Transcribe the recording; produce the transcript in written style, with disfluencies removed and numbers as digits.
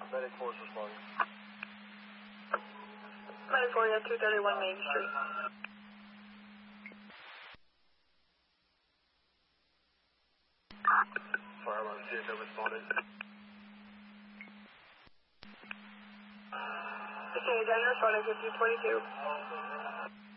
Medic 4 is responding. Medic 4, yeah, 231 Main Street. Firearm CSO responded. Okay, Daniel responding 1522.